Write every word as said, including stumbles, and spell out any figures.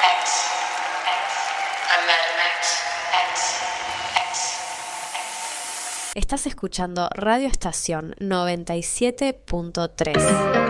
Estás escuchando Radio Estación noventa y siete punto tres.